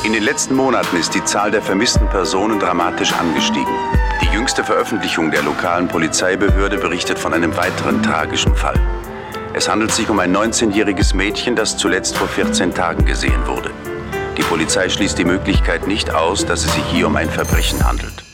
In den letzten Monaten ist die Zahl der vermissten Personen dramatisch angestiegen. Die jüngste Veröffentlichung der lokalen Polizeibehörde berichtet von einem weiteren tragischen Fall. Es handelt sich um ein 19-jähriges Mädchen, das zuletzt vor 14 Tagen gesehen wurde. Die Polizei schließt die Möglichkeit nicht aus, dass es sich hier um ein Verbrechen handelt.